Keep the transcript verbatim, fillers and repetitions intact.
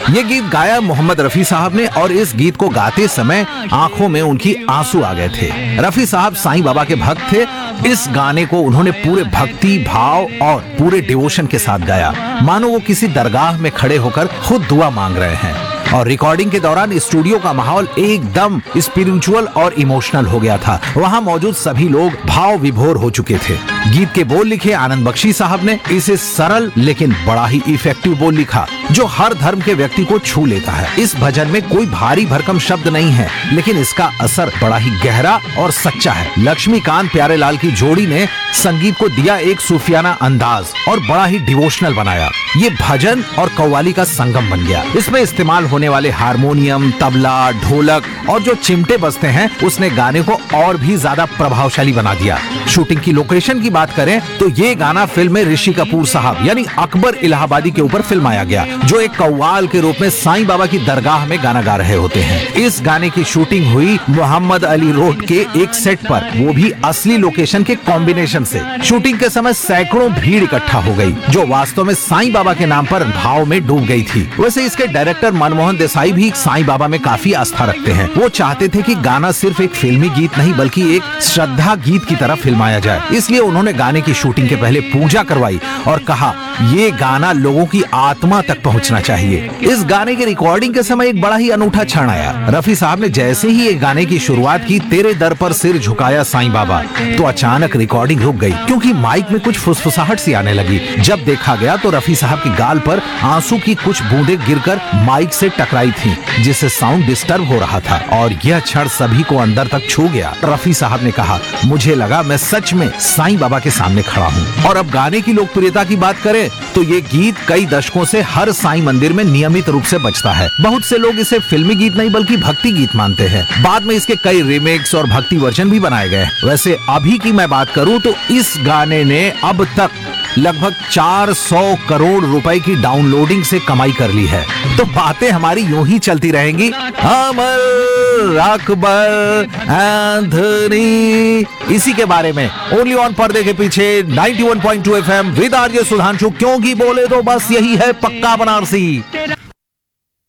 ये गीत गाया मोहम्मद रफी साहब ने और इस गीत को गाते समय आंखों में उनकी आंसू आ गए थे। रफी साहब साईं बाबा के भक्त थे। इस गाने को उन्होंने पूरे भक्ति भाव और पूरे डिवोशन के साथ गाया, मानो वो किसी दरगाह में खड़े होकर खुद दुआ मांग रहे हैं। और रिकॉर्डिंग के दौरान स्टूडियो का माहौल एकदम स्पिरिचुअल और इमोशनल हो गया था। वहाँ मौजूद सभी लोग भाव विभोर हो चुके थे। गीत के बोल लिखे आनंद बख्शी साहब ने। इसे सरल लेकिन बड़ा ही इफेक्टिव बोल लिखा जो हर धर्म के व्यक्ति को छू लेता है। इस भजन में कोई भारी भरकम शब्द नहीं है, लेकिन इसका असर बड़ा ही गहरा और सच्चा है। लक्ष्मीकांत प्यारेलाल की जोड़ी ने संगीत को दिया एक सूफियाना अंदाज और बड़ा ही डिवोशनल बनाया। ये भजन और कव्वाली का संगम बन गया। इसमें इस्तेमाल होने वाले हारमोनियम, तबला, ढोलक और जो चिमटे बजते हैं उसने गाने को और भी ज्यादा प्रभावशाली बना दिया। शूटिंग की लोकेशन की बात करें तो ये गाना फिल्म में ऋषि कपूर साहब यानी अकबर इलाहाबादी के ऊपर फिल्माया गया, जो एक कव्वाल के रूप में साईं बाबा की दरगाह में गाना गा रहे होते हैं। इस गाने की शूटिंग हुई मोहम्मद अली रोड के एक सेट पर, वो भी असली लोकेशन के कॉम्बिनेशन से। शूटिंग के समय सैकड़ों भीड़ इकट्ठा हो गई, जो वास्तव में साईं बाबा के नाम पर भाव में डूब गई थी। वैसे इसके डायरेक्टर मनमोहन देसाई भी साईं बाबा में काफी आस्था रखते हैं। वो चाहते थे कि गाना सिर्फ एक फिल्मी गीत नहीं बल्कि एक श्रद्धा गीत की तरह फिल्माया जाए, इसलिए उन्होंने गाने की शूटिंग के पहले पूजा करवाई और कहा ये गाना लोगों की आत्मा तक पहुंचना चाहिए। इस गाने की रिकॉर्डिंग के समय एक बड़ा ही अनूठा क्षण आया। रफी साहब ने जैसे ही एक गाने की शुरुआत की, तेरे दर पर सिर झुकाया साईं बाबा, तो अचानक रिकॉर्डिंग रुक गई क्योंकि माइक में कुछ फुसफुसाहट सी आने लगी। जब देखा गया तो रफी साहब की गाल पर आंसू की कुछ बूंदें गिरकर माइक से टकराई थी, जिससे साउंड डिस्टर्ब हो रहा था और यह क्षण सभी को अंदर तक छू गया। रफी साहब ने कहा, मुझे लगा मैं सच में साईं बाबा के सामने खड़ा हूँ। और अब गाने की लोकप्रियता की बात करें तो ये गीत कई दशकों से हर साईं मंदिर में नियमित रूप से बजता है। बहुत से लोग इसे फिल्मी गीत नहीं बल्कि भक्ति गीत मानते हैं। बाद में इसके कई रिमिक्स और भक्ति वर्जन भी बनाए गए। वैसे अभी की मैं बात करूं तो इस गाने ने अब तक लगभग चार सौ करोड़ रुपए की डाउनलोडिंग से कमाई कर ली है। तो बातें हमारी यूं ही चलती रहेंगी। अमर अकबर एंथनी, इसी के बारे में ओनली ऑन पर्दे के पीछे ninety one point two FM with RJ Sudhanshu, क्योंकि बोले तो बस यही है पक्का बनारसी।